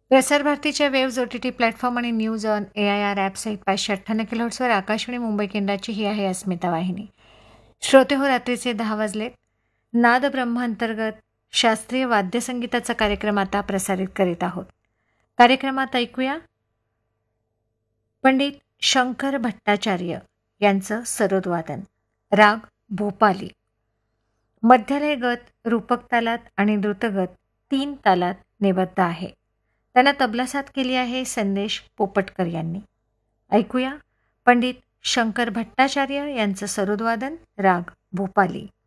प्रसार भारतीच्या waves OTT platform आणि न्यूज ऑन AIR ॲप सहित 558 किलोहर्ट्झवर आकाशवाणी मुंबई केंद्राची ही आहे अस्मिता वाहिनी. श्रोते हो, रात्रीचे 10 वाजलेत. नाद ब्रह्मांतर्गत शास्त्रीय वाद्यसंगीताचा कार्यक्रम आता प्रसारित करीत आहोत. कार्यक्रमात ऐकूया पंडित शंकर भट्टाचार्य यांचं सरोदवादन, राग भोपाली. मध्यलय गत रूपक तालात आणि द्रुतगत 3 तालात निबद्ध आहे. त्यांना तबला साथ केली आहे संदेश पोपटकर यांनी. ऐकूया पंडित शंकर भट्टाचार्य यांचं सरोदवादन, राग भोपाली.